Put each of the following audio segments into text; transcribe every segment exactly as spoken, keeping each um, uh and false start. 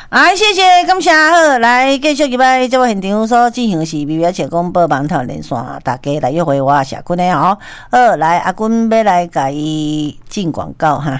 哎，谢谢，感谢好，来继续入来这位现场所进行的是微微社工报网头连线，大家来约会我社群的吼。好，来阿君要来甲伊进广告哈。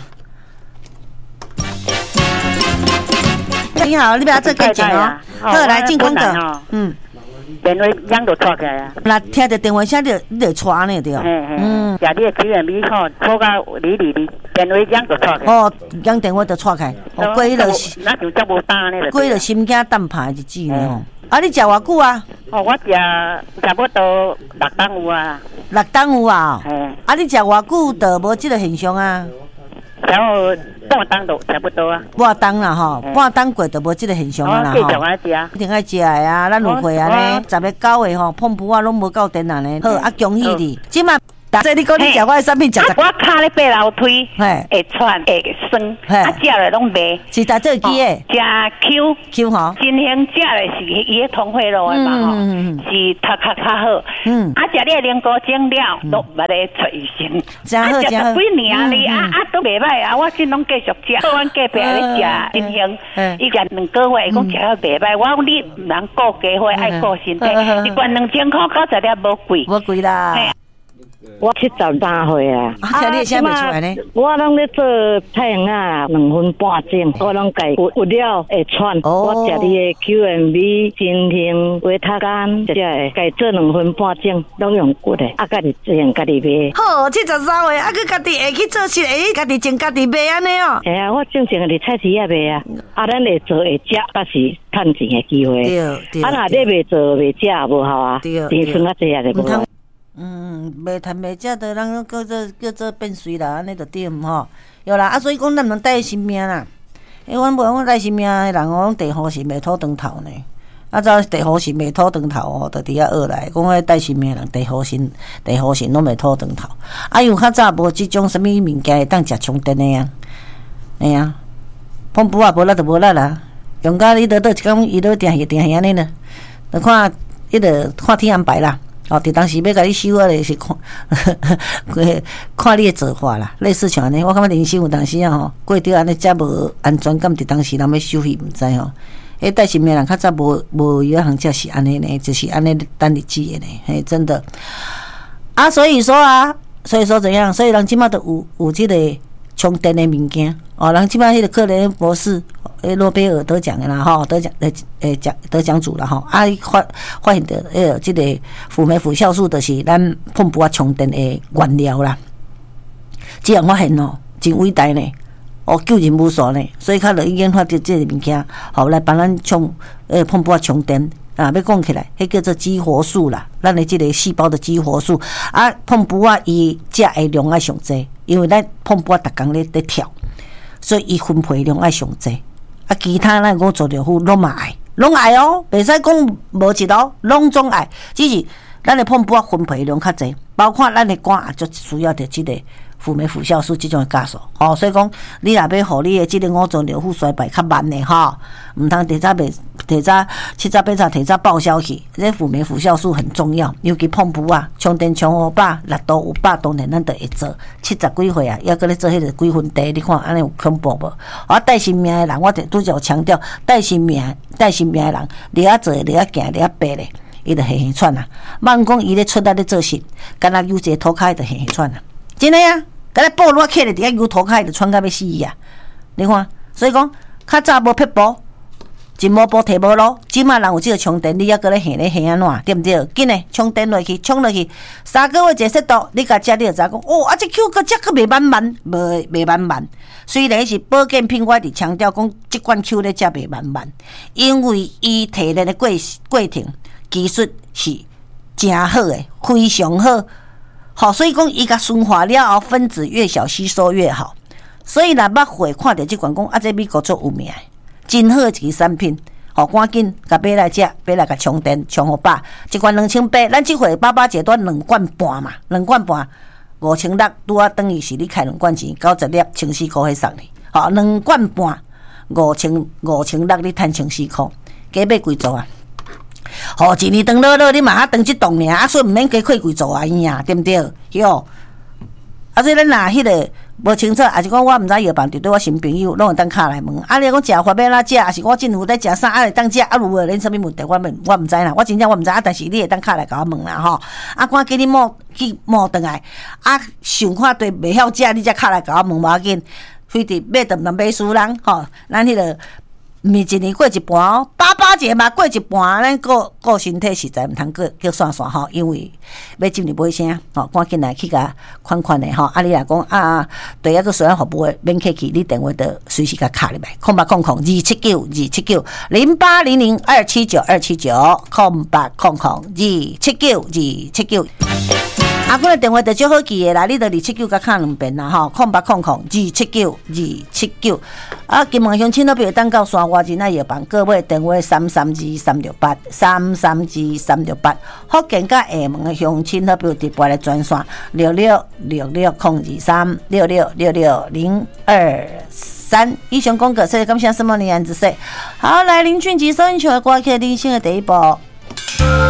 你好，你不要做介绍哦。好，来进广告。嗯。 电话响就戳起来啊！ 那听着电话声，你你就戳呢对。 嗯，食你的口味米吼，戳到里里里，电话响就戳起来。 哦，响电话就戳开。哦，过迄个， 那就遮无胆呢。 过迄个心惊胆怕日子呢吼。啊，你食偌久啊？ 哦，我食差不多六档有啊。 六档有啊？ 嘿。 啊，你食偌久就无即个现象啊？ 然后半档都差不多啊。 半档啦吼，半档过就无即个现象啦吼。 继续爱食， 一定爱食的啊！咱有会啊呢，十月九号吼，碰布啊拢无够电啊呢。好啊，恭喜你！即马，即你讲你食我的产品食。 我骹咧爬楼梯，会喘会酸，啊食了拢袂。 是打做机的。 食 Q Q 吼。 真兴食的是伊个通惠路的嘛吼，是头壳较好。嗯。啊食你的莲菇精了，都捌咧找医生。 真好真好。 几年哩啊啊都袂歹啊！我真拢继续食。阮隔壁咧食真兴，伊食两个月，伊讲食了袂歹。我讲你毋通顾家伙，爱顾身体。一罐两千块，九十粒无贵。 无贵啦。 我七十三岁啊！ 啊，听你声袂出来呢。 我拢咧做太阳啊，两分半钟，我拢家有有了会喘。我食你的 Q M B 真兴维他干，食会家做两分半钟，拢用骨的，啊，家己种家己卖。 好，七十三岁，啊，佮家己会去做事，会家己种家己卖安尼哦。 系啊，我种种伫菜市啊卖啊，啊，咱会做会食，但是趁钱的机会。对对。啊，若你袂做袂食也无效啊。对对。钱剩啊济啊，就无。 嗯，袂趁袂食的，人叫做叫做变衰啦，安尼就对毋吼？有啦，啊，所以讲咱毋能带性命啦。因为阮无讲带性命的人，讲地护是未土长头呢。啊，早地护是未土长头吼，就伫遐学来，讲迄带性命的人，地护神、地护神拢未土长头。啊，因为较早无即种什物物件会当食充电的啊，哎呀，碰布啊无力就无力啦。用甲你倒倒一工，伊倒定定安尼啦，就看伊就看天安排啦。哦，伫当时要甲你收啊，就是看看你的做法啦，类似像安尼。我感觉人生有当时啊吼，过着安尼遮无安全感，伫当时人要收费毋知吼。迄带性命人较早无无有行遮是安尼呢，就是安尼等日子的呢，嘿，真的。啊，所以说啊，所以说怎样？所以人即马都有有即个充电的物件哦，人即马迄个克雷博士。诶，诺贝尔得奖的啦，吼，得奖诶诶奖得奖主啦，吼，啊，发发现的诶，即个辅酶辅酵素就是咱碰布啊充电的原料啦。这样发现哦，真伟大呢，哦，救人无数呢，所以较落研发着这个物件，好来帮咱充诶碰布啊充电啊，要讲起来，迄叫做激活素啦，咱的即个细胞的激活素啊，碰布啊伊食的量爱上济，因为咱碰布啊逐工咧咧跳，所以伊分配量爱上济。啊，其他咱讲做疗护拢嘛爱，拢爱哦，袂使讲无一哦，拢总爱。只是咱的碰布啊分配量较济，包括咱的肝也就需要着即个辅酶辅酵素即种的酵素。哦，所以讲你若要互你的即个五脏六腑衰败较慢的吼，毋通提早袂提早七早八早提早报销去。这辅酶辅酵素很重要，尤其碰布啊，充电充五百，力度有百，当然咱就会做。七十几岁啊，还搁咧做迄个几分地，你看安尼有恐怖无？啊，带性命的人，我拄则有强调，带性命带性命的人，你啊做，你啊行，你啊爬咧，伊就嘿嘿喘啊。莫讲伊咧出力咧做事，敢若有一个涂骹就嘿嘿喘啊。真诶啊！甲咧布落起咧，伫遐油涂骹就喘到要死啊！你看，所以讲较早无撇步，真无步摕无路。即马人有即个充电，你还搁咧下咧下安怎？对毋对？紧诶，充电落去，充落去，三个月一个速度，你甲食你就知讲，哦，啊，这 Q 个食个袂慢慢，无袂慢慢。虽然是保健品，我伫强调讲，即款 Q 咧食袂慢慢，因为伊提炼的过过程技术是真好诶，非常好。好，所以讲伊甲顺化了后，分子越小，吸收越好。所以若捌会看到即款讲，啊，这美国做有名，真好一支产品。好，赶紧甲买来食，买来甲充电，充互饱。一罐两千八，咱即回爸爸阶段两罐半嘛，两罐半五千六，拄啊等于是你开两罐钱，九十粒千四块迄送你。好，两罐半五千五千六，你趁千四块，加买几组啊？吼、哦，一年长落落，你嘛啊长一栋尔，啊，所以毋免加开几座啊，伊啊，对毋对？哟，啊，所以咱若迄个无清楚，还是讲我毋知药房伫对我新朋友，拢会当敲来问。啊，你讲食法要哪食，还是我真有在食啥，啊会当食，啊如何恁什么问题，我问我毋知啦，我真正我毋知啊，但是你会当敲来甲我问啦吼。啊，赶紧你摸去摸转来，啊想看对袂晓食，你才敲来甲我问无要紧。非得买得毋通买输人吼，咱迄、那个。毋是一年过一半哦，八八节嘛过一半，咱顾顾身体实在毋通过叫算算吼，因为要进入买啥吼，赶紧来去甲款款的吼。啊，你若讲啊，对一个虽然服务的免客气，你电话就随时甲卡入来，空八空空二七九二七九零八零零二七九二七九空八空空二七九二七九。啊，阮的电话就最好记的啦，你就二七九甲卡两遍啦吼，空八空空二七九二七九。啊，金门乡亲那边等到山外真爱药房，各位电话三三二三六八三三二三六八。福建甲厦门的乡亲那边直播来专线六六六六空二三六六六六零二三。以上讲过，谢谢感谢什么你安之说。好，来林俊杰收音球的歌曲，人生的第一步。